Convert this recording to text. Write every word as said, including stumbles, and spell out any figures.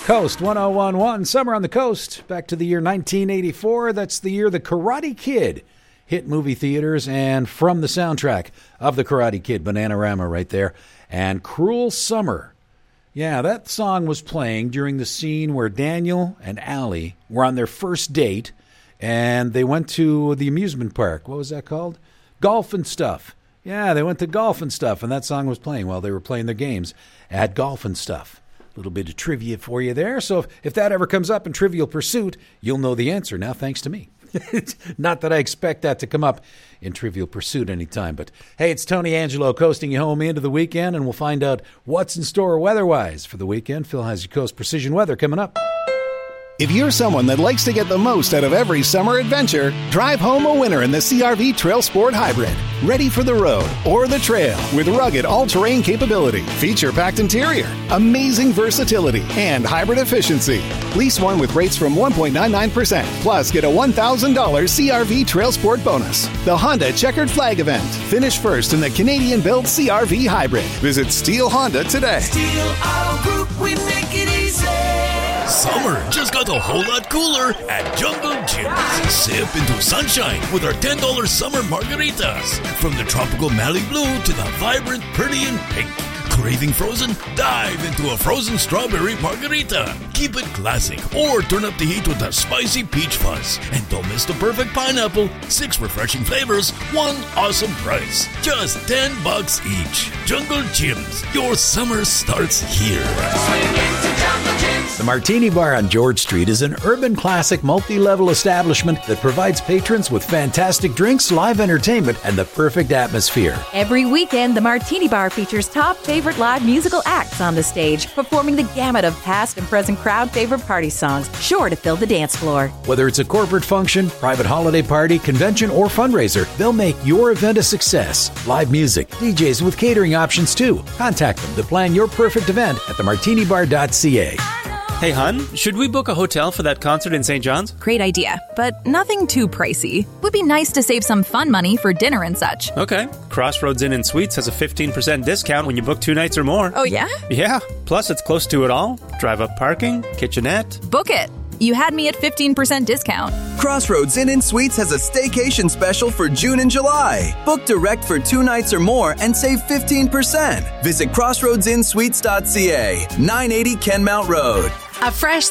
Coast one oh one point one, Summer on the Coast. Back to the year nineteen eighty-four. That's the year The Karate Kid hit movie theaters, and from the soundtrack of The Karate Kid, Bananarama right there, and Cruel Summer. Yeah, that song was playing during the scene where Daniel and Allie were on their first date, and they went to the amusement park. What was that called? Golf and Stuff. Yeah, they went to Golf and Stuff, and that song was playing while they were playing their games at Golf and Stuff. A little bit of trivia for you there. So if, if that ever comes up in Trivial Pursuit, you'll know the answer now, thanks to me. Not that I expect that to come up in Trivial Pursuit anytime, but hey, it's Tony Angelo coasting you home into the weekend, and we'll find out what's in store weather-wise for the weekend. Phil has your Coast Precision Weather coming up. If you're someone that likes to get the most out of every summer adventure, drive home a winner in the C R V Trail Sport Hybrid. Ready for the road or the trail with rugged all-terrain capability, feature-packed interior, amazing versatility, and hybrid efficiency. Lease one with rates from one point nine nine percent, plus get a one thousand dollars C R V Trail Sport bonus. The Honda Checkered Flag event. Finish first in the Canadian-built C R V Hybrid. Visit Steel Honda today. Steel Auto Group, we make it easy. Summer just got a whole lot cooler at Jungle Gyms. Sip into sunshine with our ten dollars summer margaritas. From the tropical Malibu to the vibrant Perdian pink. Craving frozen? Dive into a frozen strawberry margarita. Keep it classic or turn up the heat with a spicy peach fuzz. And don't miss the perfect pineapple. Six refreshing flavors, one awesome price. Just ten bucks each. Jungle Gyms. Your summer starts here. The Martini Bar on George Street is an urban classic multi-level establishment that provides patrons with fantastic drinks, live entertainment, and the perfect atmosphere. Every weekend, the Martini Bar features top favorite live musical acts on the stage, performing the gamut of past and present crowd favorite party songs, sure to fill the dance floor. Whether it's a corporate function, private holiday party, convention, or fundraiser, they'll make your event a success. Live music, D Js with catering options too. Contact them to plan your perfect event at the martini bar dot c a. Hey, hun, should we book a hotel for that concert in Saint John's? Great idea, but nothing too pricey. Would be nice to save some fun money for dinner and such. Okay. Crossroads Inn and Suites has a fifteen percent discount when you book two nights or more. Oh, yeah? Yeah. Plus, it's close to it all. Drive-up parking, kitchenette. Book it. You had me at fifteen percent discount. Crossroads Inn and Suites has a staycation special for June and July. Book direct for two nights or more and save fifteen percent. Visit crossroads inn suites dot c a, nine eighty Kenmount Road. A fresh